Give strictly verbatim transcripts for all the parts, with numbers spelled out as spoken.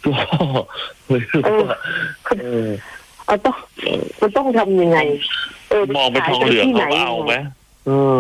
ก็ไม่รู้ว่าเออเอาต้องมันต้องทำยังไงเออมองไปทองเหลืองเขาเอาไหมเออ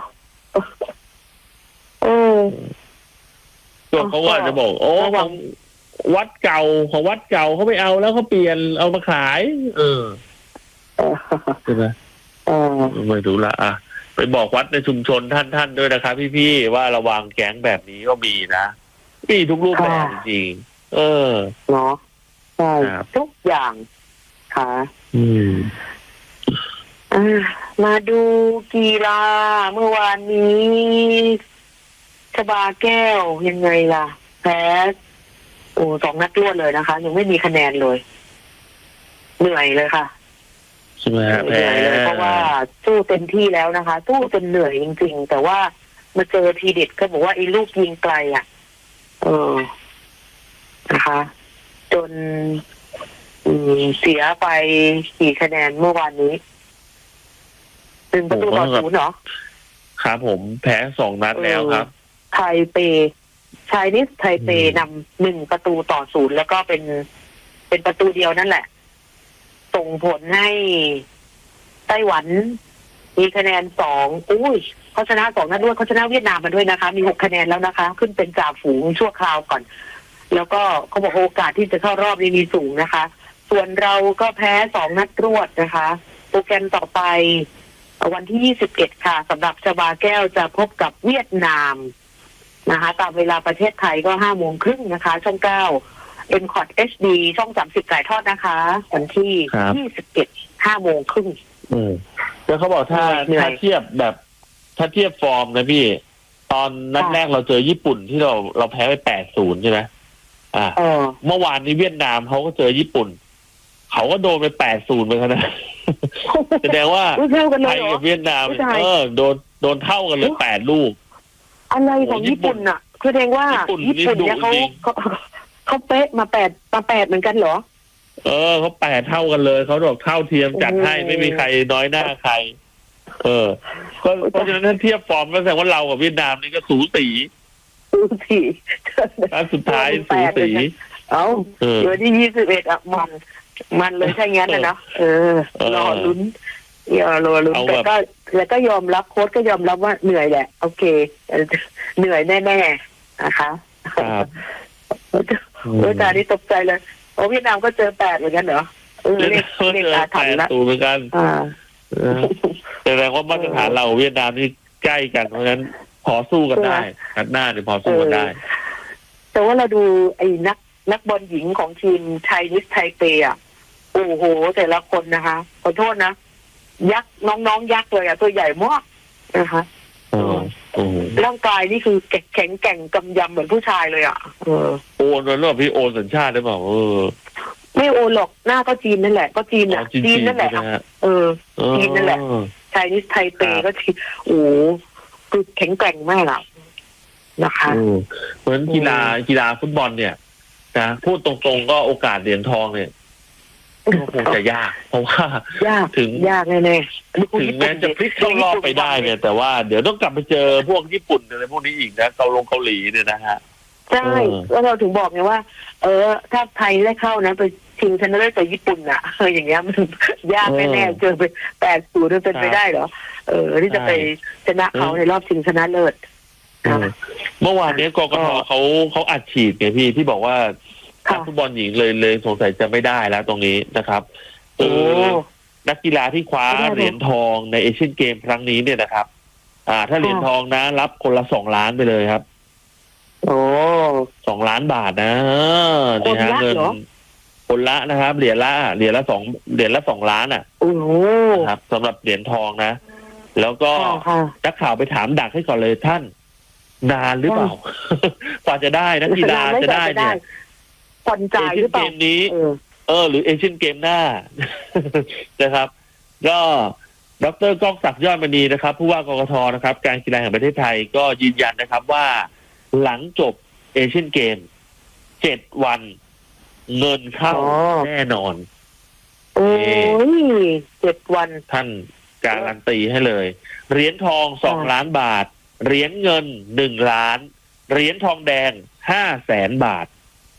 เออตัวเขาว่าจะบอกโอ้ของวัดเก่าของวัดเก่าเขาไม่เอาแล้วเขาเปลี่ยนเอามาขายเออใช่ไหมไม่รู้ละอ่ะไปบอกวัดในชุมชนท่านท่านด้วยนะครับพี่ๆว่าระวังแก๊งแบบนี้ก็มีนะมีทุกรูปแบบจริงเออเนาะใช่ทุกอย่างค่ะอืมอ่ามาดูกีฬาเมื่อวานนี้ชบาแก้วยังไงล่ะแพ้โอ้สองนัดรวดเลยนะคะยังไม่มีคะแนนเลยเหนื่อยเลยค่ะใช่ไหมเหนื่อยเลยเพราะว่าสู้เต็มที่แล้วนะคะสู้จนเหนื่อยจริงๆแต่ว่ามาเจอทีเด็ดก็บอกว่าไอ้ลูกยิงไกลอ่ะเออนะคะจนเสียไปกี่คะแนนเมื่อวานนี้หนึ่งประตูต่อศูนย์เหรอครับผมแพ้สองนัดแล้วครับไทเปชายนิสไทเปนำหนึ่งประตูต่อศูนย์แล้วก็เป็นเป็นประตูเดียวนั่นแหละส่งผลให้ไต้หวันมีคะแนนสองอุ้ยเขาชนะสองนัดด้วยเขาชนะเวียดนามมาด้วยนะคะมีหกคะแนนแล้วนะคะขึ้นเป็นจ่าฝูงชั่วคราวก่อนแล้วก็เขาบอกโอกาสที่จะเข้ารอบนี้มีสูงนะคะส่วนเราก็แพ้สองนัดรวดนะคะโปรแกรมต่อไปวันที่ยี่สิบเอ็ดค่ะสำหรับชบาแก้วจะพบกับเวียดนามนะคะตามเวลาประเทศไทยก็ห้าโมงครึ่งนะคะช่องเก้า เอ็ม คอท เอช ดี ช่องสามสิบถ่ายทอดนะคะวันที่ยี่สิบเอ็ดห้าโมงครึ่งอืมแล้วเขาบอกถ้าถ้าเทียบแบบถ้าเทียบฟอร์มนะพี่ตอนนัดแรกเราเจอญี่ปุ่นที่เราเราแพ้ไปแปดศูนย์ใช่ไหมอ่าเมื่อวานนี้เวียดนามเขาก็เจอญี่ปุ่นเขาก็โดนไปแปดศูนย์ไปแล้วนะแสดงว่าไทยกับเวียดนามเออโดนโดนเท่ากันเลยแปดลูกอะไรของญี่ปุ่นอ่ะแสดงว่าญี่ปุ่นเนี่ยเขาเขาเขาเป๊ะมาแปดมาแปดเหมือนกันเหรอเออเขาแปดเท่ากันเลยเขาบอกเท่าเทียมจัดให้ไม่มีใครน้อยหน้าใครเออเพราะฉะนั้นถ้าเทียบฟอร์มก็แสดงว่าเรากับเวียดนามนี่ก็สูสีสูสีอันสุดท้ายสูสีเอ้าเดี๋ยวที่ยี่สิบเอ็ดอ่ะมันมันเลยใช่งั้นนะเนาะเออรอลุ้นอย่ารอลุ้นแต่ก็แล้วก็ยอมรับโค้ชก็ยอมรับว่าเหนื่อยแหละโอเคเหนื่อยแน่ๆนะคะครับเออตานี้ตกใจเลยโอ้เวียดนามก็เจอแปดเหมือนกันเหรอเออเรียกเรียกอาถรรพ์ละตูเหมือนกันแสดงว่ามาตรฐานเราเวียดนามนี่ใกล้กันเพราะฉะนั้นพอสู้กันได้นัดหน้าเนี่ยพอสู้กันได้แต่ว่าเราดูไอ้นักนักบอลหญิงของทีมไทยนิสไทเปอ่ะโอ้โหแต่ละคนนะคะขอโทษนะยักษ์น้องๆยักษ์เลยอ่ะตัวใหญ่มากนะคะร่างกายนี่คือแข็งแกร่งกำยำเหมือนผู้ชายเลยอ่ะเออโอนแล้วหรอพี่โอนสัญชาติได้เปล่าเออไม่โอนหรอกหน้าก็จีนนั่นแหละก็จีนอ่ะจีนนั่นแหละเออจีนนั่นแหละไทยนิสไทเปก็จีนโอ้คือแข็งแกร่งมากอ่ะนะคะเหมือนกีฬากีฬาฟุตบอลเนี่ยนะพูดตรงๆก็โอกาสเหรียญทองเนี่ยก็คงจะยากเพราะว่าถึงยากแน่ๆถึงแม้จะพลิกเข้ารอบไปได้เนี่ยแต่ว่าเดี๋ยวต้องกลับไปเจอพวกญี่ปุ่นอะไรพวกนี้อีกนะเกาหลงเกาหลีเนี่ยนะฮะใช่แล้วเราถึงบอกไงว่าเออถ้าไทยได้เข้านะไปชิงชนะเลิศกับญี่ปุ่นอ่ะเอออย่างเงี้ยมันยากแน่ๆเจอไปแปดศูนย์เป็นไปได้เหรอเออที่จะไปชนะเขาในรอบชิงชนะเลิศเมื่อวานนี้กกทเขาเขาอัดฉีดไงพี่ที่บอกว่าฟุตบอลหญิงเลยเลยสงสัยจะไม่ได้แล้วตรงนี้นะครับเออนักกีฬาที่คว้าเหรียญทองในเอเชียนเกมครั้งนี้เนี่ยนะครับอ่าถ้าเหรียญทองนะรับคนละสองล้านไปเลยครับโอ้สองล้านบาทนะนี่ฮะเงินคนละนะครับเหรียญละเหรียญละสองเหรียญละสองล้านอ่ะโอ้ครับสำหรับเหรียญทองนะแล้วก็นักข่าวไปถามดักให้ก่อนเลยท่านนานหรือเปล่ากว่าจะได้นักกีฬาจะได้เนี่ยผ่อนจ่ายหรือเปล่าเกมนี้เออหรือเอเชียนเกมหน้านะครับก็ดร.ก้องศักดิ์ยอดมณีนะครับผู้ว่ากกท.นะครับการกีฬาแห่งประเทศไทยก็ยืนยันนะครับว่าหลังจบเอเชียนเกมเจ็ดวันเงินเข้าแน่นอนโอ้ยเจ็ดวันท่านการันตีให้เลยเหรียญทองสองล้านบาทเหรียญเงินหนึ่งล้านเหรียญทองแดงห้าแสนบาท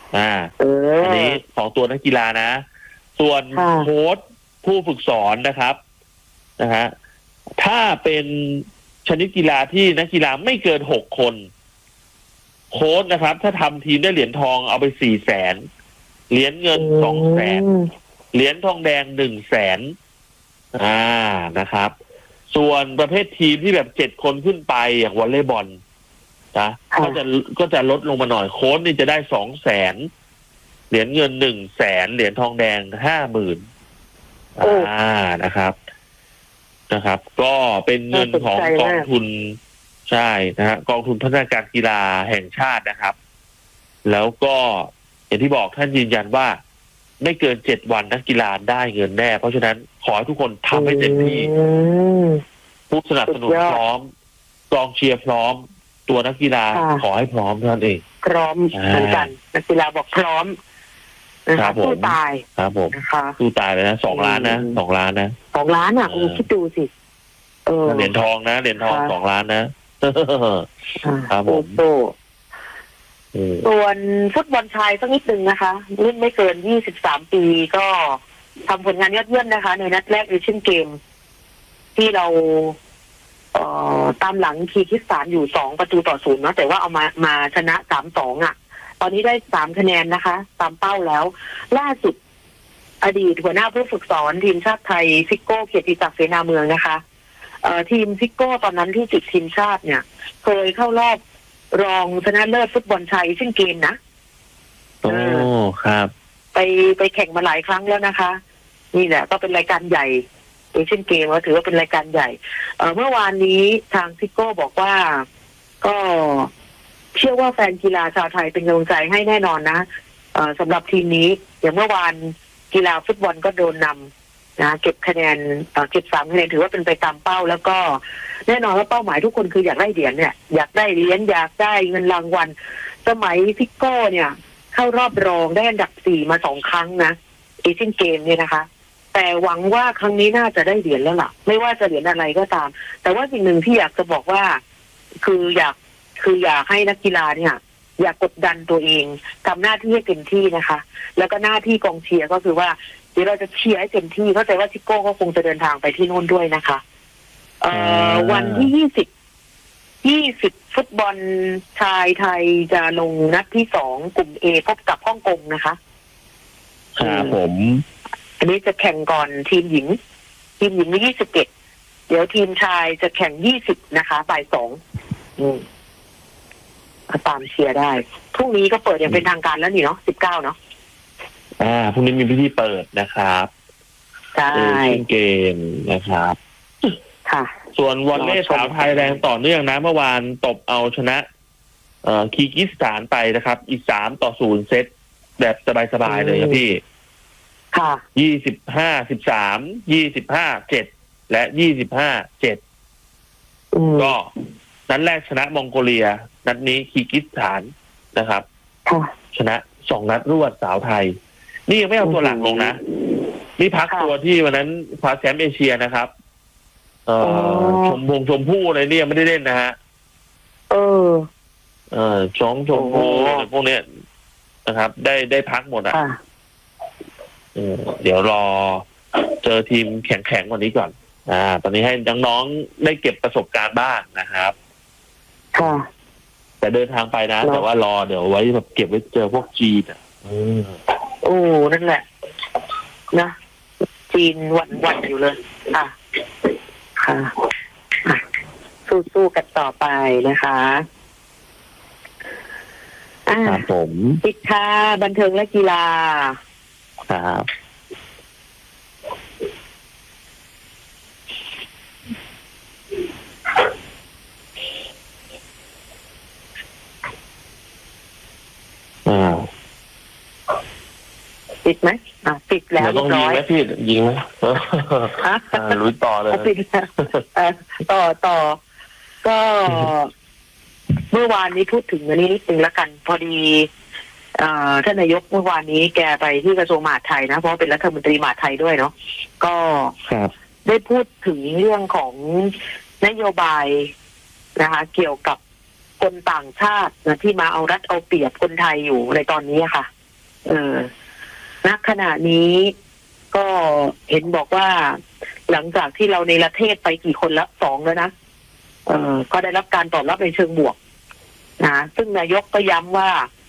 อ่าอันนี้ของตัวนักกีฬานะ ส่วนโค้ชผู้ฝึกสอนนะครับนะฮะถ้าเป็นชนิดกีฬาที่นักกีฬาไม่เกินหกคนโค้ชนะครับถ้าทำทีมได้เหรียญทองเอาไปสี่แสนเหรียญเงินสองแสนเหรียญทองแดงหนึ่งแสนอ่านะครับส่วนประเภททีมที่แบบเจ็ดคนขึ้นไปอย่างวอลเลย์บอลนะก็จะก็จะลดลงมาหน่อยโค้ชนี่จะได้สองแสนเหรียญเงินหนึ่งแสนเหรียญทองแดงห้าหมื่นอ่านะครับนะครับ ก็เป็นเงินของกองทุนใช่นะฮะกองทุนพัฒนาการกีฬาแห่งชาตินะครับแล้วก็อย่างที่บอกท่านยืนยันว่าไม่เกินเจ็ดวันนักกีฬาได้เงินแน่เพราะฉะนั้นขอให้ทุกคนทำให้เต็มที่ผู้สนับสนุนพร้อมกองเชียร์พร้อมตัวนักกีฬาขอให้พร้อมเท่านั้นเองพร้อมเหมือนกันนักกีฬาบอกพร้อมนะครับสู้ตายครับผมสู้ตายเลยนะสองล้านนะสองล้านนะสองล้านอ่ะคุณคิดดูสิเออเหรียญทองนะเหรียญทองสองล้านนะครับผมส่วนฟุตบอลชายสักนิดนึงนะคะรุ่นไม่เกินยี่สิบสามปีก็ทำผลงานยอดเยี่ยมนะคะในนัดแรกเอเชียนเกมที่เราเอ่อตามหลังคีร์กิสถานอยู่สองประตูต่อศูนย์เนาะแต่ว่าเอามามาชนะสามสองอ่ะตอนนี้ได้สามคะแนนนะคะตามเป้าแล้วล่าสุดอดีตหัวหน้าผู้ฝึกสอนทีมชาติไทยซิโก้เกียรติศักดิ์เสนาเมืองนะคะเอ่อทีมซิโก้ตอนนั้นที่ติดทีมชาติเนี่ยเคยเข้ารอบรองชนะเลิศฟุตบอลชายเอเชียนเกมนะโอ้ครับไปไปแข่งมาหลายครั้งแล้วนะคะนี่แหละก็เป็นรายการใหญ่เอเชียนเกมก็ถือว่าเป็นรายการใหญ่เอ่อเมื่อวานนี้ทางซิโก้บอกว่าก็เชื่อว่าแฟนกีฬาชาวไทยเป็นกำลังใจให้แน่นอนนะเอ่อสำหรับทีมนี้อย่างเมื่อวานกีฬาฟุตบอลก็โดนนำนะเก็บคะแนนเอ่อเก็บสามคะแนนถือว่าเป็นไปตามเป้าแล้วก็แน่นอนว่าเป้าหมายทุกคนคืออยากได้เหรียญเนี่ยอยากได้เหรียญอยากได้เงินรางวัลสมัยซิโก้เนี่ยเข้ารอบรองได้อันดับสี่มาสองครั้งนะเอเชียนเกมเนี่ยนะคะแต่หวังว่าครั้งนี้น่าจะได้เหรียญแล้วล่ะไม่ว่าจะเหรียญอะไรก็ตามแต่ว่าสิ่งหนึ่งที่อยากจะบอกว่าคืออยากคืออยากให้นักกีฬาเนี่ยอยากกดดันตัวเองทำหน้าที่ให้เต็มที่นะคะแล้วก็หน้าที่กองเชียร์ก็คือว่าเดี๋ยวเราจะเชียร์ให้เต็มที่เข้าใจว่าซิโก้ก็คงจะเดินทางไปที่โน่นด้วยนะคะเอ่อวันที่ยี่สิบยี่สิบฟุตบอลชายไทยจะลงนัดที่สองกลุ่ม A พบกับฮ่องกงนะคะครับผมอันนี้จะแข่งก่อนทีมหญิงทีมหญิงในยี่สิบเอ็ดเดี๋ยวทีมชายจะแข่งยี่สิบนะคะบ่ายสองอืมตามเชียร์ได้พรุ่งนี้ก็เปิดอย่างเป็นทางการแล้วนี่เนาะสิบเก้าเนาะอ่าพรุ่งนี้มีพิธีเปิดนะครับใช่เอเชียนเกมนะครับค่ะส่วนวอลเลย์สาวไทยแรงต่อเนื่องนะเมื่อวานตบเอาชนะเอ่อคีร์กิสถานไปนะครับอีกสามต่อศูนย์เซตแบบสบายๆเลยครับพี่ค่ะยี่สิบห้าสิบสามยี่สิบห้าเจ็ดและยี่สิบห้าเจ็ดก็นัดแรกชนะมองโกเลียนัดนี้คีร์กิสถานนะครับชนะสองนัดรวดสาวไทยนี่ยังไม่เอาตัวหลักลงนะนี่พักตัวที่วันนั้นคว้าแชมป์เอเชียนะครับเอ่อชมพงชมพู่อะไรเนี่ยไม่ได้เล่นนะฮะเออเออชงชมพู่พวกเนี้ยนะครับ ได้ได้พักหมดอ่ะเดี๋ยวรอเจอทีมแข็งๆกว่านี้ก่อนอ่าตอนนี้ให้น้องๆได้เก็บประสบการณ์บ้างนะครับค่ะแต่เดินทางไปนะแต่ว่ารอเดี๋ยวไว้แบบเก็บไว้เจอพวกจีนอ่ะโอ้นั่นแหละนะจีนหวั่นหวั่นอยู่เลยค่ะค่ะสู้ๆกันต่อไปนะคะครับผมปิดค่ะบันเทิงและกีฬาครับอ่าปิดไหมอ่าปิดแล้วต้องยิงไหมพี่ยิงไหมลุยต่อเลยปิดแล้วต่อต่อก็เมื่อวานนี้พูดถึงอันนี้นิดนึงแล้วกันพอดีท่านนายกเมื่อวานนี้แกไปที่กระทรวงมหาดไทยนะเพราะเป็นรัฐมนตรีมหาดไทยด้วยเนาะก็ได้พูดถึงเรื่องของนโยบายนะคะเกี่ยวกับคนต่างชาตินะที่มาเอารัดเอาเปรียบคนไทยอยู่ในตอนนี้ค่ะเออณขณะนี้ก็เห็นบอกว่าหลังจากที่เราในประเทศไปกี่คนละสองแล้วนะเออก็ได้รับการตอบรับในเชิงบวกนะซึ่งนายกก็ย้ำว่า